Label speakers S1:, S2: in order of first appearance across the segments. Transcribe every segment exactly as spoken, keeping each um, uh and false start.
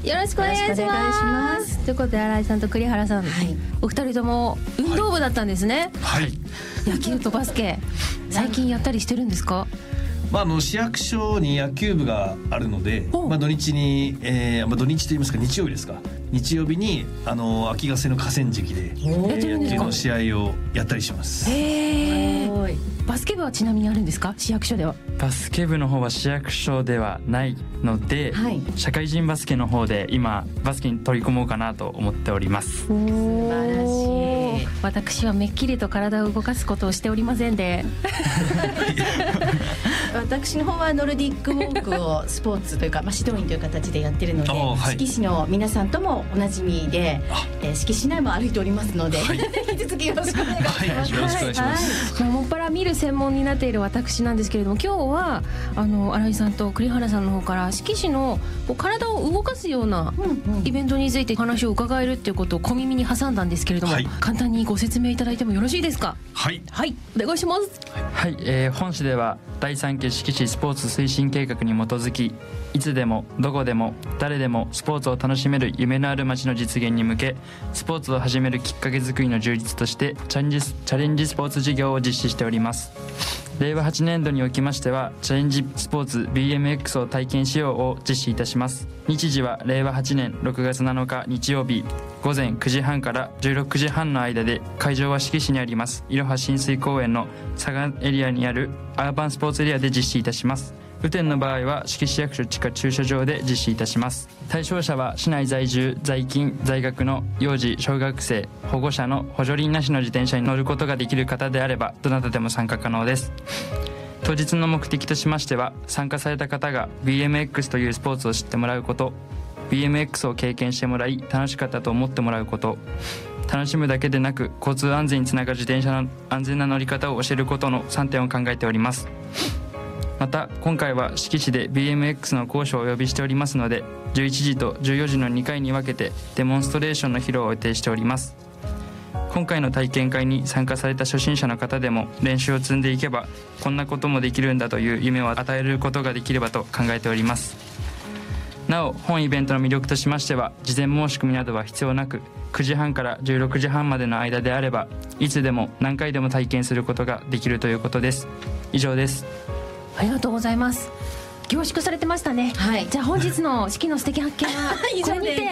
S1: よろしくお願いします。
S2: よろしくお願いします。
S1: ということで新井さんと栗原さん、はい、お二人とも運動部だったんですね。
S3: はい、
S1: 野球とバスケ最近やったりしてるんですか？
S3: まあ、あの市役所に野球部があるので、まあ、土日に、えーまあ、土日といいますか日曜日ですか、日曜日にあの秋ヶ瀬の河川敷で野球の試合をやったりします。
S1: へー。バスケ部はちなみにあるんですか？市役所では。
S4: バスケ部の方は市役所ではないので、はい、社会人バスケの方で今バスケに取り組もうかなと思っております。
S1: 素晴らしい。私はめっきりと体を動かすことをしておりませんで
S2: 私の方はノルディックウォークをスポーツというか、まあ、指導員という形でやってるので、はい、志木市の皆さんともおなじみで、えー、志木市内も歩いておりますので、はい、引き続きよろしくお願いします。はい、
S3: よろしくお願いします。
S1: もっぱら見る専門になっている私なんですけれども、今日はあの新井さんと栗原さんの方から志木市のこう体を動かすようなイベントについて話を伺えるっていうことを小耳に挟んだんですけれども、はい、簡単にご説明いただいてもよろしいですか？
S3: はい、
S1: はい、お願いします。
S4: はい、えー、本市ではだいさん期志木市スポーツ推進計画に基づき、いつでもどこでも誰でもスポーツを楽しめる夢のある街の実現に向け、スポーツを始めるきっかけ作りの充実としてチャレンジ、チャレンジスポーツ事業を実施しております。れいわはちねんどにおきましてはチャレンジスポーツ ビーエムエックス を体験しようを実施いたします。日時はれいわはちねんろくがつなのか日曜日ごぜんくじはんからじゅうろくじはんの間で、会場は志木市にありますいろは親水公園の左岸エリアにあるアーバンスポーツエリアで実施いたします。雨天の場合は志木市役所地下駐車場で実施いたします。対象者は市内在住在勤在学の幼児小学生保護者の補助輪なしの自転車に乗ることができる方であればどなたでも参加可能です。当日の目的としましては、参加された方が ビーエムエックス というスポーツを知ってもらうこと、 ビーエムエックス を経験してもらい楽しかったと思ってもらうこと、楽しむだけでなく交通安全につながる自転車の安全な乗り方を教えることのさんてんを考えております。また今回は志木市で ビーエムエックス の講師をお呼びしておりますので、じゅういちじとじゅうよじのにかいに分けてデモンストレーションの披露を予定しております。今回の体験会に参加された初心者の方でも練習を積んでいけばこんなこともできるんだという夢を与えることができればと考えております。なお本イベントの魅力としましては、事前申し込みなどは必要なく、くじはんからじゅうろくじはんまでの間であればいつでも何回でも体験することができるということです。以上です。
S1: ありがとうございます。凝縮されてましたね。はい、じゃあ本日の四季の素敵発見はこれにて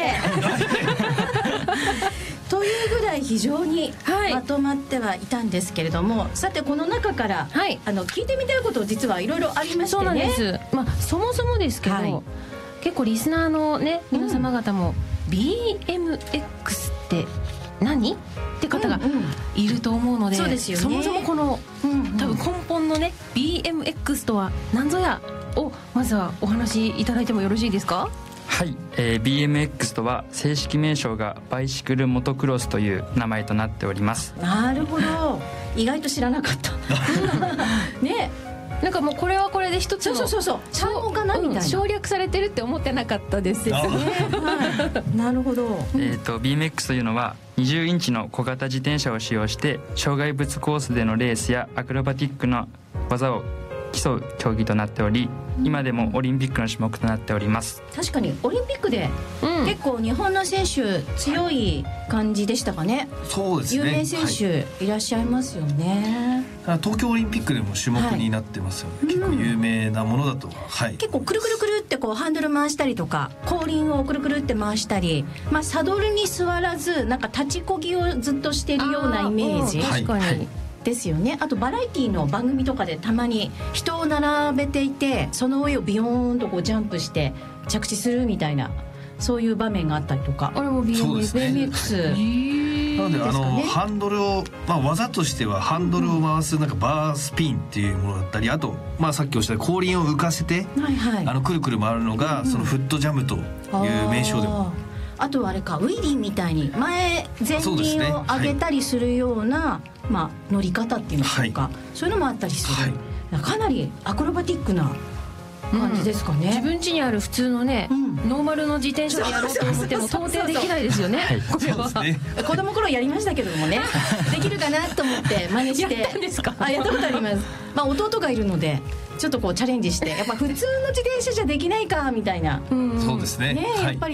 S2: というぐらい非常にまとまってはいたんですけれども、はい、さてこの中から、はい、あの聞いてみたいこと実はいろいろありましてね。
S1: そうなんです、まあ、そもそもですけど、はい、結構リスナーの、ね、皆様方も、うん、ビーエムエックス って何って方がいると思うので、うんうん、そうですよね、そもそもこの、うんうん、多分根本のね ビーエムエックス とは何ぞやをまずはお話しいただいてもよろしいですか？
S4: はい、えー、ビーエムエックス とは正式名称がバイシクルモトクロスという名前となっております。
S2: なるほど、意外と知らなかったね、
S1: なんかもうこれはこれで一つの
S2: そうそうそう単語かなみたいな、うん、
S1: 省略されてるって思ってなかったですよね、
S2: はい、なるほど、
S4: えーと ビーエムエックス というのはにじゅうインチの小型自転車を使用して障害物コースでのレースやアクロバティックな技を競う競技となっており、今でもオリンピックの種目となっております。
S2: 確かにオリンピックで、うん、結構日本の選手強い感じでしたかね。
S3: そうですね、
S2: 有名選手いらっしゃいますよね、
S3: はい、東京オリンピックでも種目になってますよね、はい、結構有名なものだと、はい、
S2: 結構くるくるくるってこうハンドル回したりとか後輪をくるくるって回したり、まあ、サドルに座らずなんか立ちこぎをずっとしてるようなイメージ、
S1: 確かに、はい、
S2: ですよね。あとバラエティの番組とかでたまに人を並べていてその上をビヨーンとこうジャンプして着地するみたいな、そういう場面があったりとか。
S1: あれも ビーエムエックス、
S3: なのであのハンドルを、まあ、技としてはハンドルを回すなんかバースピンっていうものだったり、あと、まあ、さっきおっしゃった後輪を浮かせて、はいはい、あのくるくる回るのが、うん、そのフットジャムという名称でも、
S2: あとはあれかウィリーみたいに前前輪を上げたりするような、はい、まあ、乗り方っていうのとか、はい、そういうのもあったりする、はい、かなりアクロバティックな感じですかね、うん、
S1: 自分家にある普通のね、うん、ノーマルの自転車でやろうと思っても到底できないですよね、これは、ね、
S2: 子供頃やりましたけどもねできるかなと思って真似して
S1: やったんですか？
S2: あ、やったことあります、まあ、弟がいるのでちょっとこうチャレンジしてやっぱ普通の自転車じゃできないかみたいな、
S3: うん、そうですね、
S2: ね、やっぱり